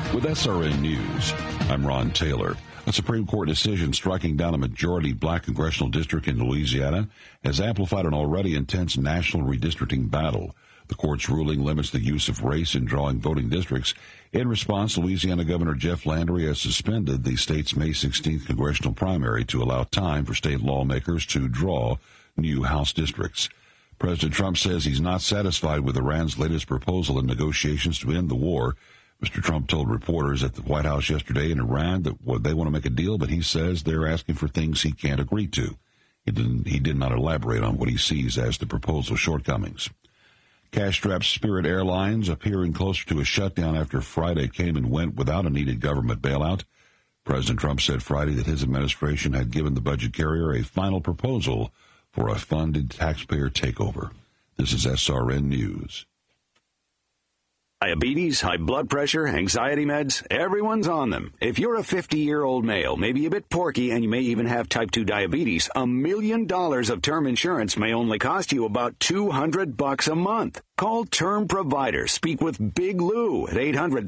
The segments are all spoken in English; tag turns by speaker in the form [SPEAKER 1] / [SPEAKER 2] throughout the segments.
[SPEAKER 1] With SRN News, I'm Ron Taylor. A Supreme Court decision striking down a majority black congressional district in Louisiana has amplified an already intense national redistricting battle. The court's ruling limits the use of race in drawing voting districts. In response, Louisiana Governor Jeff Landry has suspended the state's May 16th congressional primary to allow time for state lawmakers to draw new House districts. President Trump says he's not satisfied with Iran's latest proposal in negotiations to end the war. Mr. Trump told reporters at the White House yesterday in Iran that they want to make a deal, but he says they're asking for things he can't agree to. He did not elaborate on what he sees as the proposal's shortcomings. Cash-strapped Spirit Airlines appearing closer to a shutdown after Friday came and went without a needed government bailout. President Trump said Friday that his administration had given the budget carrier a final proposal for a funded taxpayer takeover. This is SRN News.
[SPEAKER 2] Diabetes, high blood pressure, anxiety meds, everyone's on them. If you're a 50-year-old male, maybe a bit porky, and you may even have type 2 diabetes, $1 million of term insurance may only cost you about $200 a month. Call Term Provider. Speak with Big Lou at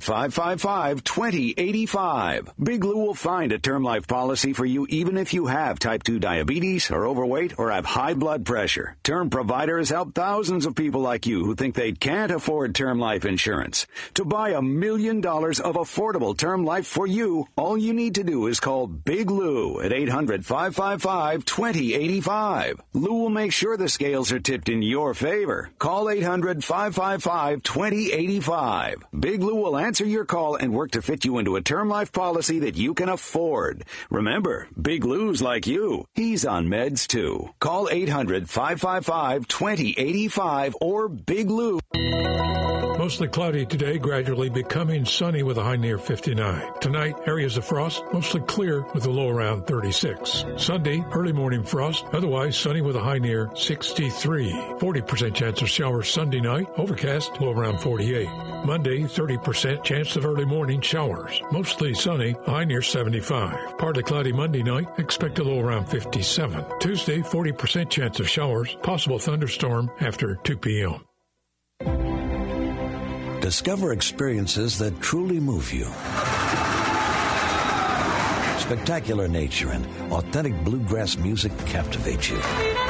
[SPEAKER 2] 800-555-2085. Big Lou will find a term life policy for you even if you have type 2 diabetes, are overweight, or have high blood pressure. Term Provider has helped thousands of people like you who think they can't afford term life insurance. To buy $1 million of affordable term life for you, all you need to do is call Big Lou at 800-555-2085. Lou will make sure the scales are tipped in your favor. Call 800-555-2085. Big Lou will answer your call and work to fit you into a term life policy that you can afford. Remember, Big Lou's like you. He's on meds too. Call 800-555-2085 or Big Lou.
[SPEAKER 3] Mostly cloudy today, gradually becoming sunny with a high near 59. Tonight, areas of frost, mostly clear with a low around 36. Sunday, early morning frost, otherwise sunny with a high near 63. 40% chance of showers Sunday night, overcast, low around 48. Monday, 30% chance of early morning showers, mostly sunny, high near 75. Partly cloudy Monday night, expect a low around 57. Tuesday, 40% chance of showers, possible thunderstorm after 2 p.m.
[SPEAKER 4] Discover experiences that truly move you. Spectacular nature and authentic bluegrass music captivate you.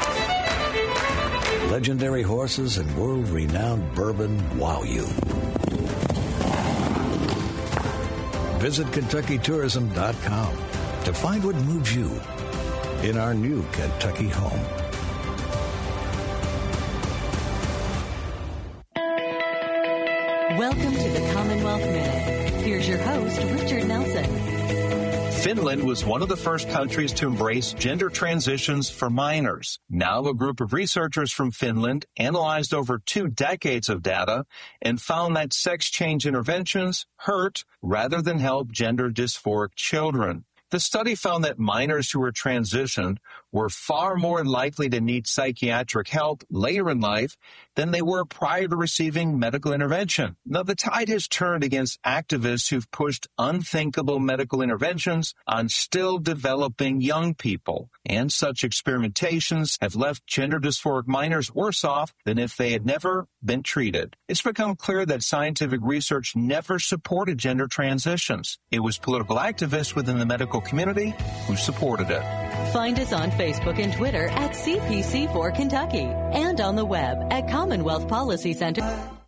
[SPEAKER 4] Legendary horses and world-renowned bourbon wow you. Visit KentuckyTourism.com to find what moves you in our new Kentucky home.
[SPEAKER 5] Welcome to the Commonwealth Minute. Here's your host, Richard Nelson.
[SPEAKER 6] Finland was one of the first countries to embrace gender transitions for minors. Now, a group of researchers from Finland analyzed over 2 decades of data and found that sex change interventions hurt rather than help gender dysphoric children. The study found that minors who were transitioned were far more likely to need psychiatric help later in life than they were prior to receiving medical intervention. Now, the tide has turned against activists who've pushed unthinkable medical interventions on still developing young people. And such experimentations have left gender dysphoric minors worse off than if they had never been treated. It's become clear that scientific research never supported gender transitions. It was political activists within the medical community who supported it.
[SPEAKER 5] Find us on Facebook and Twitter at CPC4 Kentucky and on the web at Commonwealth Policy Center.